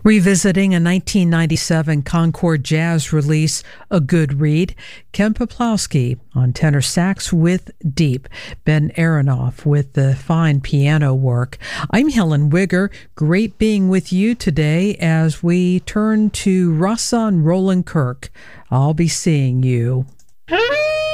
Revisiting a 1997 Concord Jazz release, A Good Read, Ken Peplowski on tenor sax with Deep, Ben Aronoff with the fine piano work. I'm Helen Wigger. Great being with you today as we turn to Rahsaan Roland Kirk. I'll be seeing you.